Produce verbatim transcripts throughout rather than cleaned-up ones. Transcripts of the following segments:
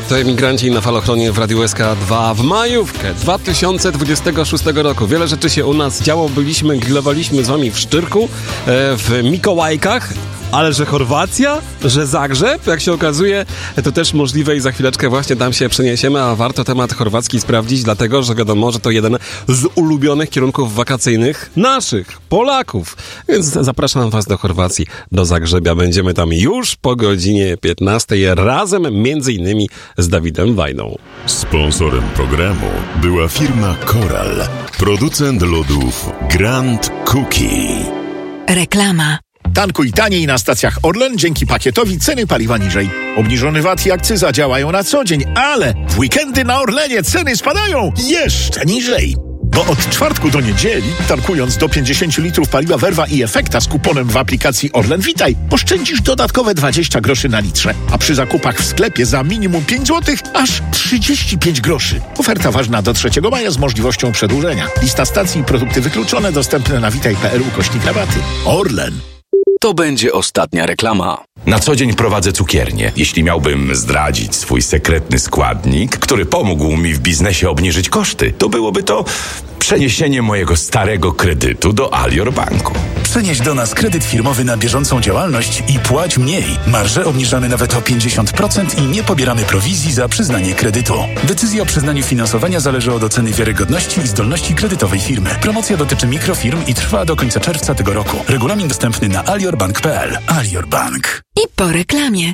To Emigranci na Falochronie w Radiu S K dwa w majówkę dwa tysiące dwudziestego szóstego roku. Wiele rzeczy się u nas działo, byliśmy, grillowaliśmy z wami w Szczyrku, w Mikołajkach, ale że Chorwacja, że Zagrzeb, jak się okazuje, to też możliwe i za chwileczkę właśnie tam się przeniesiemy, a warto temat chorwacki sprawdzić, dlatego, że wiadomo, że to jeden z ulubionych kierunków wakacyjnych naszych, Polaków. Więc zapraszam was do Chorwacji, do Zagrzebia. Będziemy tam już po godzinie piętnastej razem między innymi z Dawidem Wajną. Sponsorem programu była firma Coral, producent lodów Grand Cookie. Reklama. Tankuj taniej na stacjach Orlen dzięki pakietowi ceny paliwa niżej. Obniżony V A T i akcyza działają na co dzień, ale w weekendy na Orlenie ceny spadają jeszcze niżej. Bo od czwartku do niedzieli, tankując do pięćdziesiąt litrów paliwa Verva i Efekta z kuponem w aplikacji Orlen Witaj, oszczędzisz dodatkowe dwadzieścia groszy na litrze, a przy zakupach w sklepie za minimum pięć złotych aż trzydzieści pięć groszy. Oferta ważna do trzeciego maja z możliwością przedłużenia. Lista stacji i produkty wykluczone dostępne na witaj kropka p l ukośnik rabaty. Orlen. To będzie ostatnia reklama. Na co dzień prowadzę cukiernię. Jeśli miałbym zdradzić swój sekretny składnik, który pomógł mi w biznesie obniżyć koszty, to byłoby to przeniesienie mojego starego kredytu do Alior Banku. Przenieś do nas kredyt firmowy na bieżącą działalność i płać mniej. Marże obniżamy nawet o pięćdziesiąt procent i nie pobieramy prowizji za przyznanie kredytu. Decyzja o przyznaniu finansowania zależy od oceny wiarygodności i zdolności kredytowej firmy. Promocja dotyczy mikrofirm i trwa do końca czerwca tego roku. Regulamin dostępny na aliorbank kropka p l. Alior Bank. I po reklamie.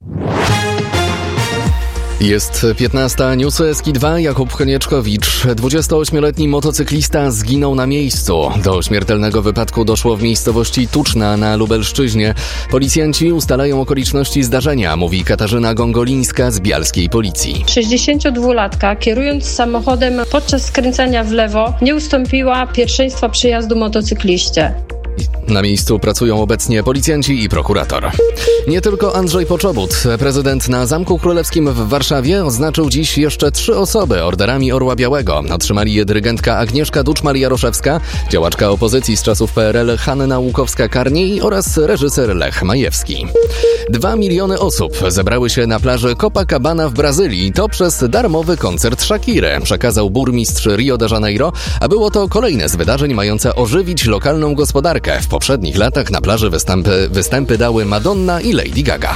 Jest piętnasta, newsy S K dwa, Jakub Chenieczkowicz. dwudziestoośmioletni motocyklista zginął na miejscu. Do śmiertelnego wypadku doszło w miejscowości Tuczna na Lubelszczyźnie. Policjanci ustalają okoliczności zdarzenia, mówi Katarzyna Gongolińska z bialskiej policji. sześćdziesięciodwulatka, kierując samochodem podczas skręcania w lewo, nie ustąpiła pierwszeństwa przejazdu motocykliście. Na miejscu pracują obecnie policjanci i prokurator. Nie tylko Andrzej Poczobut. Prezydent na Zamku Królewskim w Warszawie oznaczył dziś jeszcze trzy osoby orderami Orła Białego. Otrzymali je dyrygentka Agnieszka Duczmar-Jaroszewska, działaczka opozycji z czasów P R L Hanna Łukowska-Karniej oraz reżyser Lech Majewski. Dwa miliony osób zebrały się na plaży Copacabana w Brazylii. To przez darmowy koncert Shakiry, przekazał burmistrz Rio de Janeiro, a było to kolejne z wydarzeń mające ożywić lokalną gospodarkę. W poprzednich latach na plaży występy, występy dały Madonna i Lady Gaga.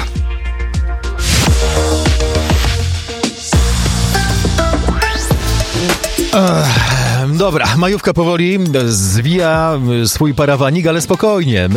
Ech, dobra, majówka powoli zwija swój parawanik, ale spokojnie.